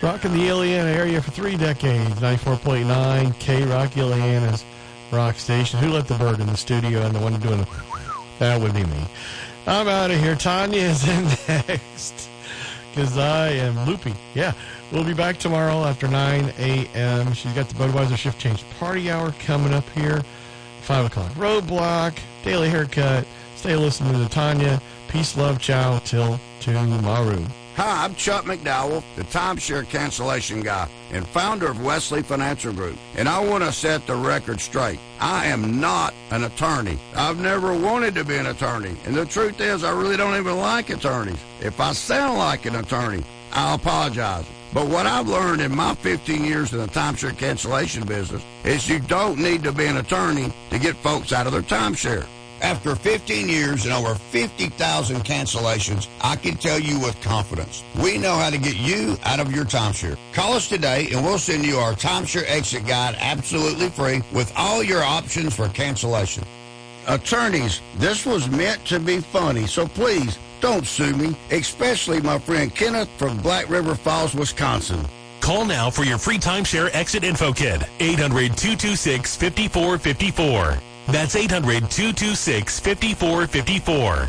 Rocking the Ileana area for 3 decades. 94.9 K-Rock, Ileana's rock station. Who let the bird in the studio and the one doing that would be me. I'm out of here. Tanya is in next because I am loopy. Yeah, we'll be back tomorrow after 9 a.m. She's got the Budweiser Shift Change Party Hour coming up here. 5 o'clock Roadblock, Daily Haircut. Stay listening to Tanya. Peace, love, ciao, till tomorrow. Hi, I'm Chuck McDowell, the timeshare cancellation guy and founder of Wesley Financial Group. And I want to set the record straight. I am not an attorney. I've never wanted to be an attorney. And the truth is, I really don't even like attorneys. If I sound like an attorney, I apologize. But what I've learned in my 15 years in the timeshare cancellation business is you don't need to be an attorney to get folks out of their timeshare. After 15 years and over 50,000 cancellations, I can tell you with confidence, we know how to get you out of your timeshare. Call us today and we'll send you our timeshare exit guide absolutely free with all your options for cancellation. Attorneys, this was meant to be funny, so please don't sue me, especially my friend Kenneth from Black River Falls, Wisconsin. Call now for your free timeshare exit info kit. 800-226-5454. That's 800-226-5454.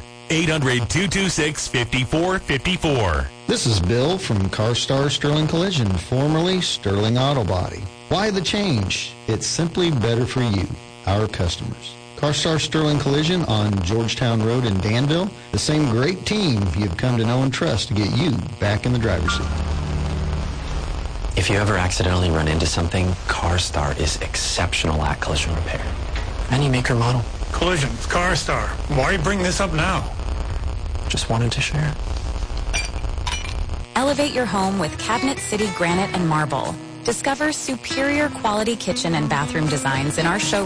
800-226-5454. This is Bill from CarStar Sterling Collision, formerly Sterling Auto Body. Why the change? It's simply better for you, our customers. CarStar Sterling Collision on Georgetown Road in Danville, the same great team you've come to know and trust to get you back in the driver's seat. If you ever accidentally run into something, CarStar is exceptional at collision repair. Any maker model. Collision, CarStar. Why bring this up now? Just wanted to share. Elevate your home with Cabinet City Granite and Marble. Discover superior quality kitchen and bathroom designs in our show.